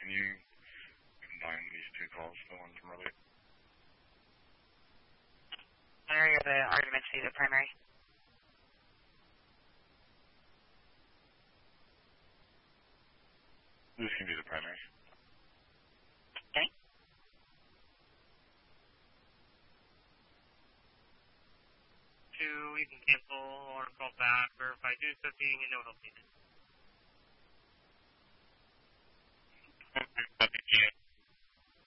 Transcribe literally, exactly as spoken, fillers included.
Can you combine these two calls, the ones from earlier? Primary or the argument to the primary? This can be the primary. Okay. Two, you can cancel or call back, verify do something, and no help needed. Okay, copy.